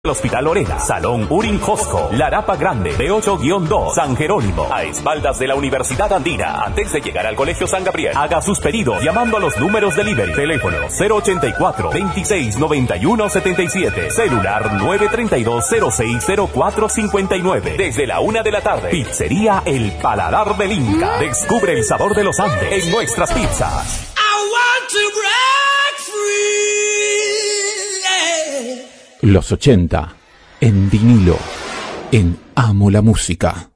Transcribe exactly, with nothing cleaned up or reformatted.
El Hospital Lorena, Salón Urin Josco, Larapa Grande, B ocho guión dos, San Jerónimo, a espaldas de la Universidad Andina, antes de llegar al Colegio San Gabriel. Haga sus pedidos llamando a los números delivery. Teléfono cero ochenta y cuatro, veintiséis, noventa y uno, setenta y siete, celular nueve treinta y dos, cero seis, cero cuatro cincuenta y nueve. Desde la una de la tarde, Pizzería El Paladar del Inca. Descubre el sabor de los Andes en nuestras pizzas. I want to break free, yeah. Los ochenta, en vinilo, en Amo la Música.